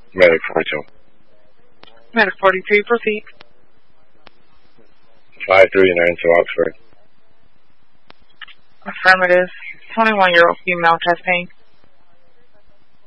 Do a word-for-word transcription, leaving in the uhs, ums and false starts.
Medic forty-two. Medic forty-three, proceed. five three nine to Oxford. Affirmative. twenty-one-year-old female testing.